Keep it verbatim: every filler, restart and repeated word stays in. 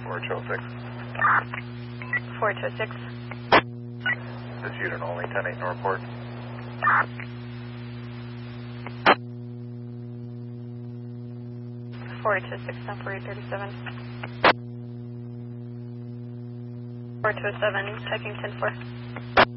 four two six. four two six. This unit only, ten eight Northport. four two six, ten four eight thirty-seven. four two seven, checking ten four.